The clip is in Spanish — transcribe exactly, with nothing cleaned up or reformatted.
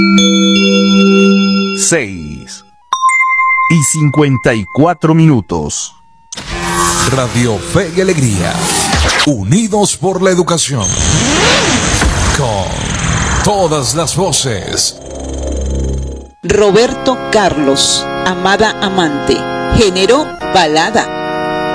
Seis y cincuenta y cuatro minutos. Radio Fe y Alegría, unidos por la educación, con todas las voces. Roberto Carlos, Amada Amante, género balada.